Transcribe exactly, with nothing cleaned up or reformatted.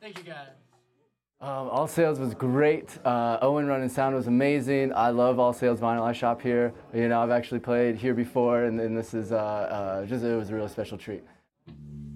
Thank you, guys. Um, All Sales was great. Uh, Owen Running Sound was amazing. I love All Sales Vinyl. I shop here. You know, I've actually played here before, and, and this is uh, uh, just, it was a real special treat.